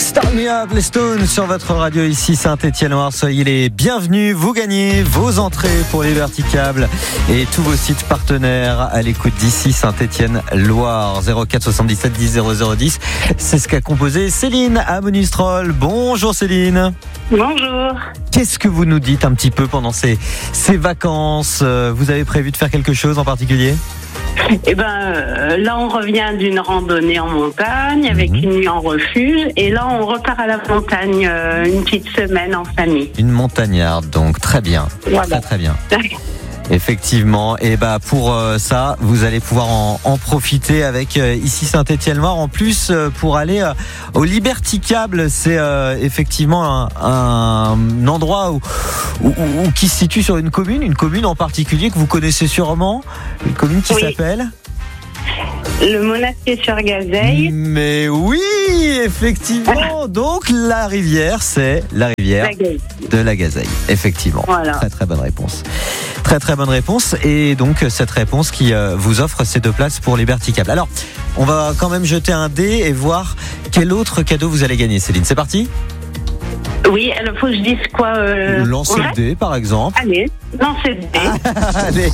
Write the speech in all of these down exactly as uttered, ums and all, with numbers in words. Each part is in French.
Start Me Up, les Stones sur votre radio ici Saint-Étienne-Loire. Soyez les bienvenus. Vous gagnez vos entrées pour les Verticables et tous vos sites partenaires à l'écoute d'ici Saint-Étienne-Loire. zéro quatre soixante-dix-sept dix zéro zéro dix. C'est ce qu'a composé Céline à Monistrol. Bonjour Céline. Bonjour. Qu'est-ce que vous nous dites un petit peu pendant ces, ces vacances? Vous avez prévu de faire quelque chose en particulier? Eh ben, euh, là, on revient d'une randonnée en montagne avec mmh. une nuit en refuge. Et là, on repart à la montagne euh, une petite semaine en famille. Une montagnarde, donc très bien. Voilà. Très, très bien. Effectivement. Et bah pour euh, ça, vous allez pouvoir en, en profiter avec euh, ici Saint-Étienne-Loire. En plus, euh, pour aller euh, au Liberticable, c'est euh, effectivement un, un endroit où, où, où qui se situe sur une commune, une commune en particulier que vous connaissez sûrement, une commune qui oui. s'appelle le Monastier-sur-Gazeille. Mais oui, effectivement. Donc la rivière, c'est la rivière la de la Gazeille. Effectivement. Voilà. Très très bonne réponse. Très très bonne réponse. Et donc cette réponse qui euh, vous offre ces deux places pour les Verticables. Alors, on va quand même jeter un dé et voir quel autre cadeau vous allez gagner. Céline, c'est parti? Oui, alors faut que je dise quoi euh... Lancer le dé, par exemple. Allez, lancez le dé. Ah, allez.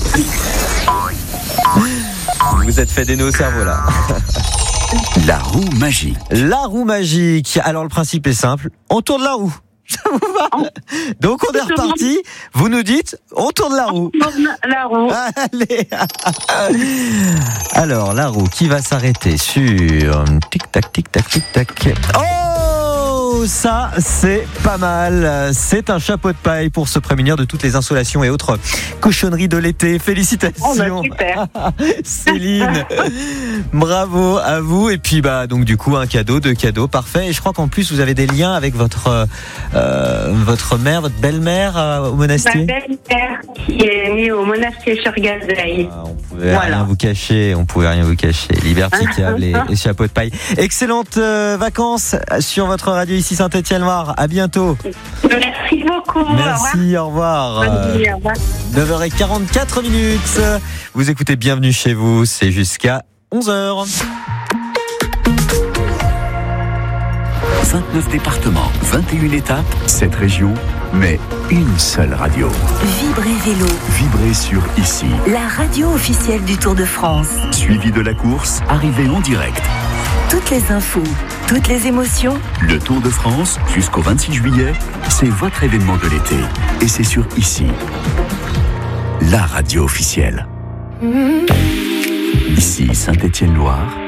Vous êtes fait des nœuds au cerveau là. La roue magique. La roue magique. Alors le principe est simple. On tourne la roue. Ça vous va? Donc on est reparti. Vous nous dites, on tourne la roue. On tourne la roue. Allez. Alors la roue qui va s'arrêter sur tic tac tic tac tic tac. Oh, ça c'est pas mal. C'est un chapeau de paille pour se prémunir de toutes les insolations et autres cochonneries de l'été. Félicitations. Oh bah super. Céline. Bravo à vous. Et puis bah donc du coup un cadeau, deux cadeaux, parfait. Et je crois qu'en plus vous avez des liens avec votre euh, votre mère, votre belle-mère euh, au Monastier. Ma belle-mère qui est née au Monastier-sur-Gazeille. Ah, on pouvait voilà. rien vous cacher. On pouvait rien vous cacher. Liberticable et, et chapeau de paille. Excellentes euh, vacances sur votre radio ici Saint-Étienne-Loire. À bientôt. Merci beaucoup. Merci. Au revoir. Au revoir. Bonne nuit, au revoir. neuf heures quarante-quatre minutes. Vous écoutez Bienvenue chez vous. C'est jusqu'à onze heures. vingt-neuf départements, vingt et une étapes, sept régions, mais une seule radio. Vibrez Vélo. Vibrez sur Ici. La radio officielle du Tour de France. Suivi de la course, arrivée en direct. Toutes les infos, toutes les émotions. Le Tour de France, jusqu'au vingt-six juillet, c'est votre événement de l'été. Et c'est sur Ici. La radio officielle. Ici Saint-Étienne-Loire.